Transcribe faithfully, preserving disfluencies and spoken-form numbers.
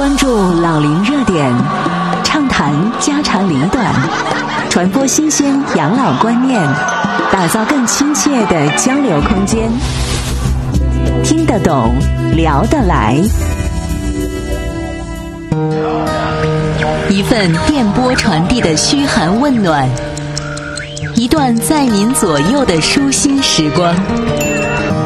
关注老龄热点，畅谈家长里短，传播新鲜养老观念，打造更亲切的交流空间。听得懂，聊得来。一份电波传递的嘘寒问暖，一段在您左右的舒心时光。